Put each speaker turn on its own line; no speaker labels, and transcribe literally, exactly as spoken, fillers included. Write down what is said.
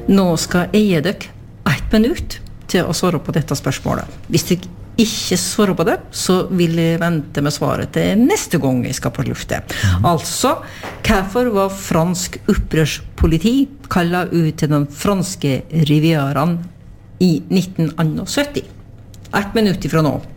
Nå skal jeg gi dere ett minutt til å svare på dette spørsmålet. Hvis dere ikke svarer på det, så vil jeg vente med svaret til neste gang jeg skal på luftet. Mm. Altså, hvorfor var fransk opprørspoliti kallet ut til den franske rivieraen i nitten sytti? Ett minutt ifra nå.